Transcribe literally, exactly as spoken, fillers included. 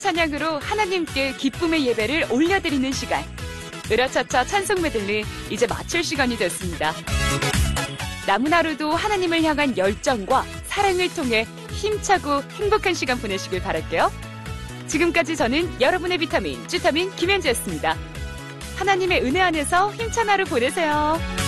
찬양으로 하나님께 기쁨의 예배를 올려드리는 시간. 으라차차 찬송 메들리 이제 마칠 시간이 됐습니다. 남은 하루도 하나님을 향한 열정과 사랑을 통해 힘차고 행복한 시간 보내시길 바랄게요. 지금까지 저는 여러분의 비타민, 주타민 김현주였습니다. 하나님의 은혜 안에서 힘찬 하루 보내세요.